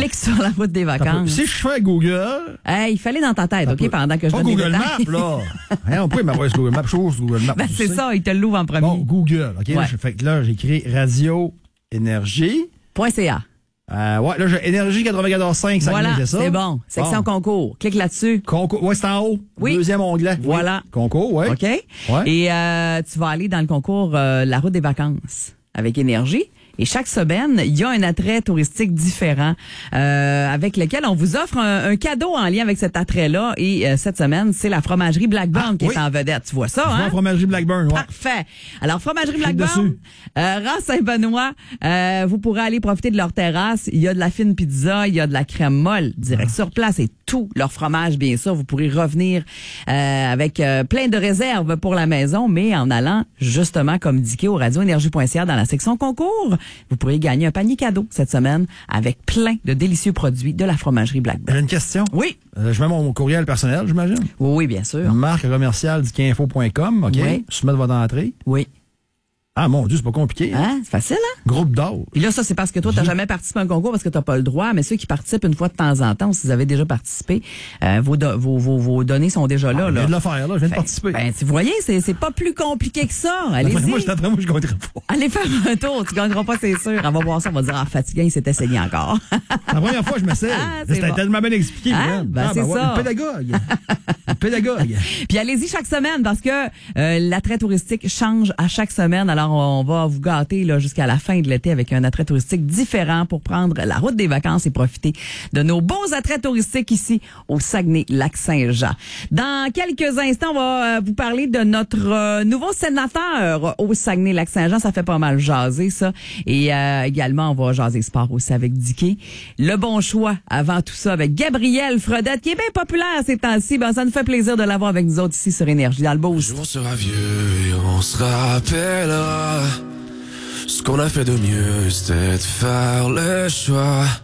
clique sur la route des vacances. Si je fais Google... Il fallait dans ta tête, OK, pendant que je donne Google les détails. Maps, là. On peut m'avoir sur Google Maps. Chose Google Maps. Ben, c'est ça, il te l'ouvre en premier. Bon, Google. OK, Ouais. fait que là, j'écris Radio Énergie. .ca. Ouais, là, j'ai Énergie 94.5, ça Voilà, c'est ça? c'est bon. Section concours. Clique là-dessus. Concours. Ouais, c'est en haut. Oui. Deuxième onglet. Voilà. Oui. Concours, ouais. OK? Ouais. Et tu vas aller dans le concours La route des vacances avec Énergie. Et chaque semaine, il y a un attrait touristique différent avec lequel on vous offre un cadeau en lien avec cet attrait-là. Et cette semaine, c'est la fromagerie Blackburn qui est en vedette. Tu vois ça, Je vois hein? Fromagerie Blackburn, ouais. Parfait. Alors, fromagerie Clique Blackburn, dessus. rang Saint-Benoît, vous pourrez aller profiter de leur terrasse. Il y a de la fine pizza, il y a de la crème molle direct sur place et tout leur fromage, bien sûr. Vous pourrez revenir avec plein de réserves pour la maison, mais en allant justement, comme indiqué, au radioénergie.ca dans la section concours, vous pourrez gagner un panier cadeau cette semaine avec plein de délicieux produits de la fromagerie Blackburn. J'ai une question. Oui. Je mets mon courriel personnel, j'imagine. Oui, bien sûr. Marque commerciale dikinfo.com, OK? Oui. Soumettre votre entrée. Oui. Ah, mon Dieu, c'est pas compliqué. Hein? C'est facile, hein? Groupe d'âge. Puis là, ça, c'est parce que toi, t'as jamais participé à un concours parce que t'as pas le droit, mais ceux qui participent une fois de temps en temps, si vous avez déjà participé, vos données sont déjà là. Je là. viens de le faire, là. Je viens de participer. Ben, vous voyez, c'est pas plus compliqué que ça. Allez-y. D'après moi, je compterai pas. Allez faire un tour. Tu gagneras pas, c'est sûr. On va voir ça. On va dire, fatigué, il s'est essayé encore. La première fois, je m'essaie. c'est C'était bon. tellement bien expliqué. Hein? Ben, c'est ouais, ça. Une pédagogue. Une pédagogue. Puis allez-y chaque semaine parce que l'attrait touristique change à chaque semaine. Alors, on va vous gâter là jusqu'à la fin de l'été avec un attrait touristique différent pour prendre la route des vacances et profiter de nos beaux attraits touristiques ici au Saguenay-Lac-Saint-Jean. Dans quelques instants, on va vous parler de notre nouveau sénateur au Saguenay-Lac-Saint-Jean. Ça fait pas mal jaser, ça. Et également, on va jaser sport aussi avec Dicky. Le bon choix avant tout ça avec Gabriel Fredette, qui est bien populaire ces temps-ci. Ben, ça nous fait plaisir de l'avoir avec nous autres ici sur Énergie dans le Boost. Un jour on sera vieux et on se rappellera. Ce qu'on a fait de mieux, c'était de faire le choix